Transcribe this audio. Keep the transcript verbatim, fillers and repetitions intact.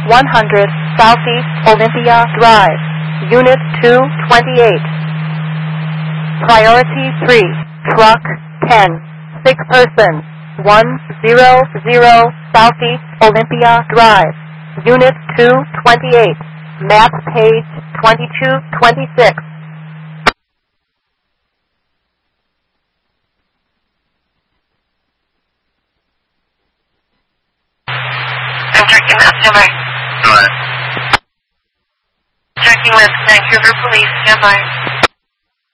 one hundred Southeast Olympia Drive, Unit two twenty-eight. Priority three, Truck ten, sick person, one hundred Southeast Olympia Drive, Unit two twenty-eight, map page twenty-two twenty-six. I'm tracking customer. Go ahead. Tracking with Vancouver Police, stand by.